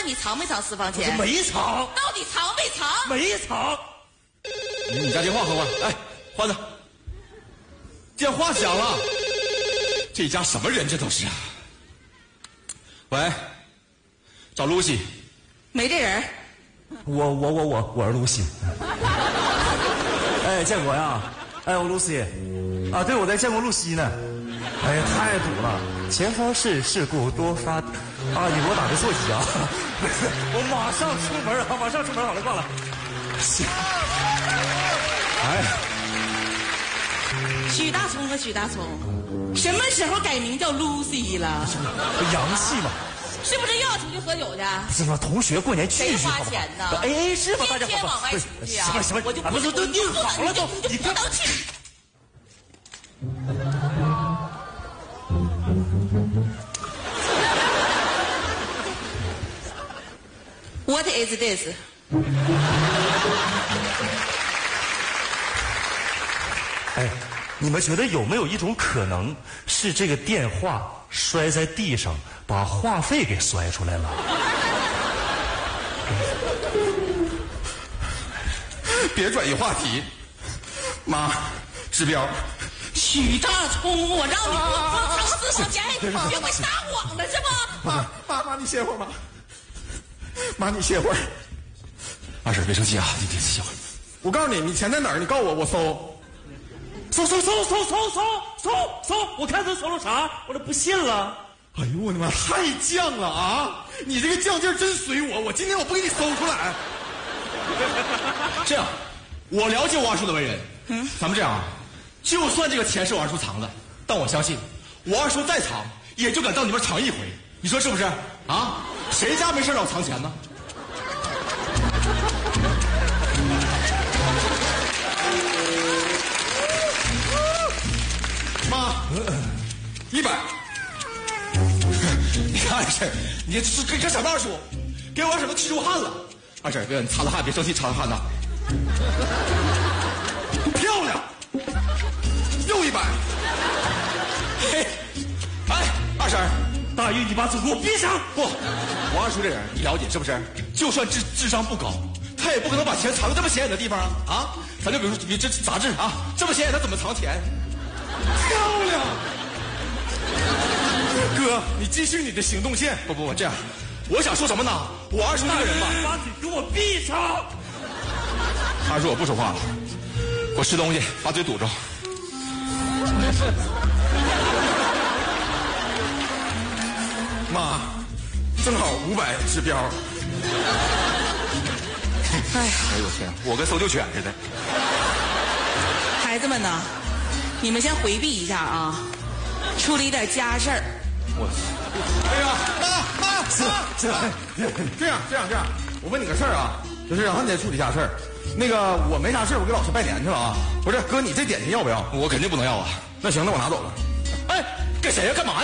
问你藏没藏私房钱？ 没藏。 到底藏没藏？ 没藏。 你家电话给我，哎，欢子，电话响了。这家什么人这都是啊？喂，找露西。 没这人。 我是露西。哎，建国呀，哎，我露西，啊，对，我在建国露西呢。哎呀，太堵了，前方是事故多发，啊，你给我打个座机啊！我马上出门啊，马上出门，好了，挂了。 哎， 许大葱和许大葱，什么时候改名叫 Lucy 了？ 洋气嘛。 是不是又要出去喝酒去？ 是吗？同学过年聚聚， 谁花钱呢？ 哎，是吗？大家天天往外出去啊！ 什么？ 我就不是都定好了都， 你不能去。What is this？ 哎，你们觉得有没有一种可能是这个电话摔在地上，把话费给摔出来了？ 别转移话题，妈，指标。 许大葱，我让你多藏私房钱，别会撒谎了是吗？ 妈，你歇会儿吧。妈，你歇会儿。二婶别生气啊，你歇会儿。我告诉你，你钱在哪儿？你告诉我，我搜。 搜！我看他搜了啥？我都不信了。 哎呦我的妈，太犟了啊！你这个犟劲儿真随我，我今天我不给你搜出来。这样，我了解我二叔的为人。咱们这样啊，就算这个钱是我二叔藏的，但我相信，我二叔再藏，也就敢到你们藏一回。你说是不是？啊？谁家没事老藏钱呢？妈，100。你看二婶，你跟小道说，给我二婶都气出汗了。二婶，别你擦擦汗，别生气，擦擦汗呐。漂亮，又100。嘿，哎，二婶， 大玉，你把嘴给我闭上！ 不，我二叔这人你了解是不是？就算智商不高，他也不可能把钱藏在这么显眼的地方啊！咱就比如说这杂志啊，这么显眼，他怎么藏钱？漂亮，哥，你继续你的行动线。不，这样，我想说什么呢？我二叔这个人吧， 把嘴给我闭上！ 二叔，我不说话了，我吃东西，把嘴堵着。妈，正好500指标。哎呦天，我跟搜救犬似的。 孩子们呢，你们先回避一下啊，出了一点家事儿。 哎呀，这样，我问你个事儿啊，就是让你处理家事儿。那个我没啥事，我给老师拜年去了啊。不是哥，你这点心要不要？我肯定不能要啊。那行，那我拿走了。哎，给谁呀？干嘛呀？